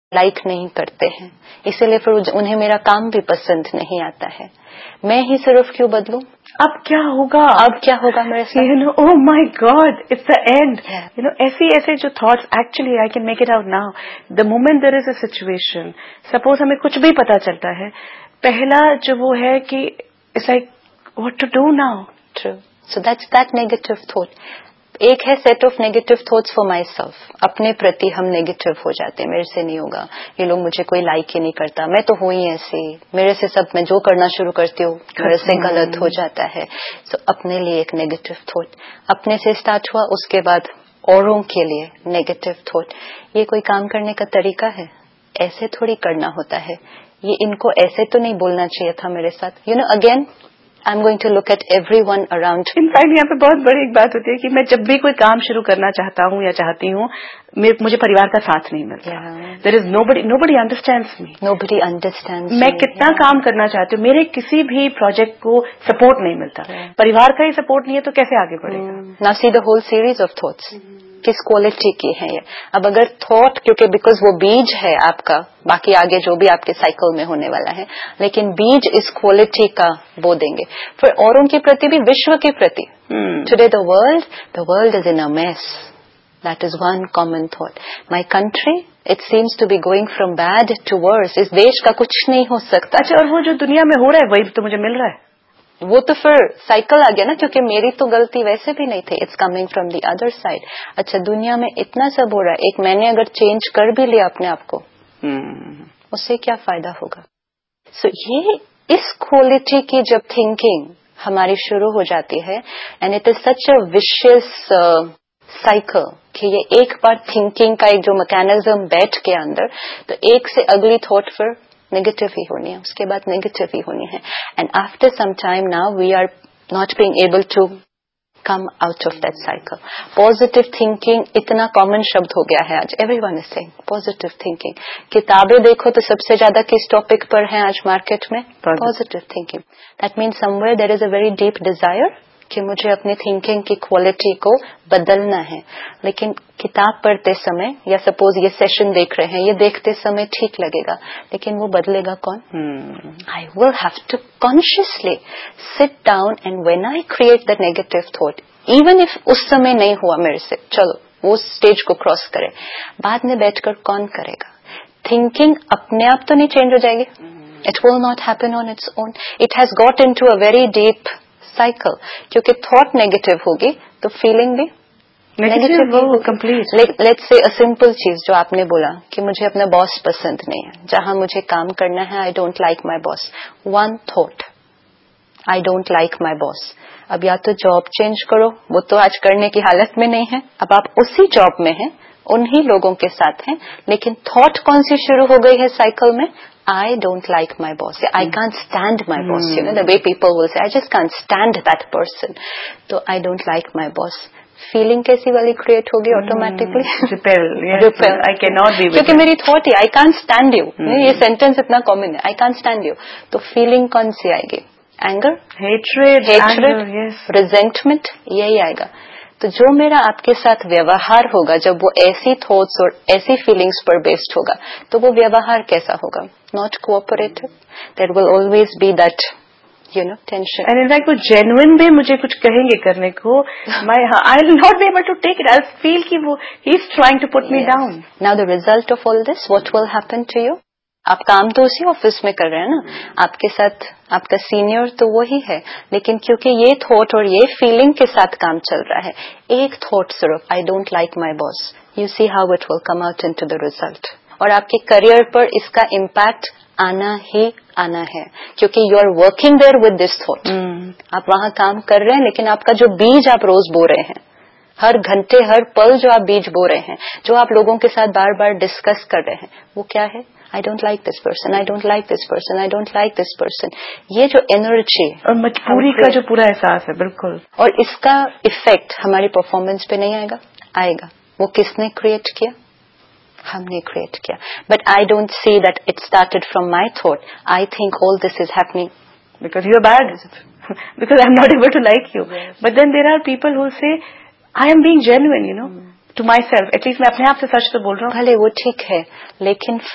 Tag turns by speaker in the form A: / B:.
A: Like नहीं करते हैं, इसीलिए फिर उन्हें मेरा काम भी पसंद नहीं आता है। मैं ही सिर्फ क्यों बदलूं?
B: अब क्या होगा?
A: अब क्या होगा मेरे साथ?
B: Oh my God, it's the end. ऐसे जो thoughts, actually I can make it out now. The moment there is a situation, suppose हमें कुछ भी पता चलता है, पहला जो वो है कि it's like what to do now.
A: True. So that's that negative thought. एक है set of negative thoughts for my self, अपने प्रति हम नेगेटिव हो जाते हैं, मेरे से नहीं होगा, ये लोग मुझे कोई लाइक ही नहीं करता, मैं तो हूं ही ऐसे, मेरे से सब, मैं जो करना शुरू करती हूँ मेरे से गलत हो जाता है। So, अपने लिए एक नेगेटिव थॉट, अपने से स्टार्ट हुआ, उसके बाद औरों के लिए नेगेटिव थॉट। ये कोई काम करने का तरीका है? ऐसे थोड़ी करना होता है, ये इनको ऐसे तो नहीं बोलना चाहिए था मेरे साथ। Again I'm going to look at everyone around.
B: In fact यहाँ पे बहुत बड़ी एक बात होती है कि मैं जब भी कोई काम शुरू करना चाहता हूँ या चाहती हूँ, मुझे परिवार का साथ नहीं मिलता। There is nobody understands me.
A: Nobody understands me.
B: मैं कितना काम करना चाहती हूँ, मेरे किसी भी प्रोजेक्ट को सपोर्ट नहीं मिलता। परिवार का ही सपोर्ट नहीं है तो कैसे आगे बढ़ेगा?
A: Now see the whole series of thoughts. किस क्वालिटी की है ये? अब अगर थॉट, क्योंकि बिकॉज वो बीज है आपका, बाकी आगे जो भी आपके साइकिल में होने वाला है, लेकिन बीज इस क्वालिटी का बो देंगे फिर औरों के प्रति भी, विश्व के प्रति। Today the world is in a mess, that is one common thought. My country, it seems to be going from bad to verse. इस देश का कुछ नहीं हो सकता।
B: अच्छा, और वो जो दुनिया में हो रहा है वही तो मुझे मिल रहा है।
A: वो तो फिर साइकिल आ गया ना, क्योंकि मेरी तो गलती वैसे भी नहीं थी, it's coming from the other side. अच्छा, दुनिया में इतना सब हो रहा है, एक मैंने अगर चेंज कर भी लिया अपने आप को, उससे क्या फायदा होगा? सो ये इस क्वालिटी की जब थिंकिंग हमारी शुरू हो जाती है, and it is such a vicious cycle कि ये एक बार थिंकिंग का एक जो मैकेनिज्म बैठ के अंदर, तो एक से अगली थॉट फिर नेगेटिव ही होनी है, उसके बाद नेगेटिव ही होनी है। And after some time now we are not being able to come out of that cycle. Positive thinking इतना कॉमन शब्द हो गया है आज, everyone is saying positive thinking. किताबें देखो तो सबसे ज्यादा किस टॉपिक पर है आज मार्केट में? Positive thinking. That means somewhere there is a very deep Dzire कि मुझे अपनी थिंकिंग की क्वालिटी को बदलना है। लेकिन किताब पढ़ते समय, या सपोज ये सेशन देख रहे हैं, ये देखते समय ठीक लगेगा, लेकिन वो बदलेगा कौन? I will have to consciously sit down, and when I create the negative thought, even if उस समय नहीं हुआ मेरे से, चलो वो स्टेज को क्रॉस करे, बाद में बैठकर कौन करेगा? थिंकिंग अपने आप तो नहीं चेंज हो जाएगी, it will not happen on its own. It has got into a very deep cycle, क्योंकि थॉट नेगेटिव होगी तो फीलिंग भी नेगेटिव होगी complete. Let's say a simple चीज जो आपने बोला कि मुझे अपना बॉस पसंद नहीं है, जहां मुझे काम करना है, I don't like my boss. One thought, I don't like my boss. अब या तो जॉब चेंज करो, वो तो आज करने की हालत में नहीं है, अब आप उसी जॉब में हैं, उन्हीं लोगों के साथ हैं, लेकिन थॉट कौन सी शुरू हो गई है साइकिल में? I don't like my boss. I can't stand my boss. The way people will say, I just can't stand that person. So I don't like my boss. Feeling कैसी वाली create होगी automatically?
B: Repel. Yes. Repel. I cannot be with you.
A: क्योंकि मेरी thought है, I can't stand you. ये sentence इतना common है, I can't stand you. तो feeling कौन सी आएगी? Anger?
B: Hatred. Anger, yes.
A: Resentment? यही आएगा। तो जो मेरा आपके साथ व्यवहार होगा, जब वो ऐसी थॉट्स और ऐसी फीलिंग्स पर बेस्ड होगा, तो वो व्यवहार कैसा होगा? Not cooperative. There will always be that tension.
B: And in fact वो जेन्युइन भी मुझे कुछ कहेंगे करने को, I will not be able to take it. I feel कि वो he is trying to put me down.
A: Now the result of all this, what will happen to you? आप काम तो उसी ऑफिस में कर रहे हैं ना, आपके साथ आपका सीनियर तो वही है, लेकिन क्योंकि ये थॉट और ये फीलिंग के साथ काम चल रहा है, एक थॉट सिर्फ, I don't like my boss, you see how it will come out into the result. और आपके करियर पर इसका इम्पैक्ट आना ही आना है, क्योंकि you are working there with this thought. आप वहां काम कर रहे हैं, लेकिन आपका जो बीज आप रोज बो रहे हैं, हर घंटे हर पल जो आप बीज बो रहे हैं, जो आप लोगों के साथ बार बार डिस्कस कर रहे हैं, वो क्या है? I don't like this person, I don't like this person, I don't like this person. ये जो एनर्जी
B: और मजबूरी का जो पूरा एहसास है, बिल्कुल।
A: और इसका इफेक्ट हमारी परफॉर्मेंस पे नहीं आएगा? आएगा। वो किसने क्रिएट किया? हमने क्रिएट किया। But I don't see that it started from my thought. I think all this is happening
B: because you are bad, because I am not able to like you. Yes. But then there are people who say I am being genuine, to myself. At least मैं अपने आप से सच तो बोल रहा हूँ।
A: भले वो ठीक है, लेकिन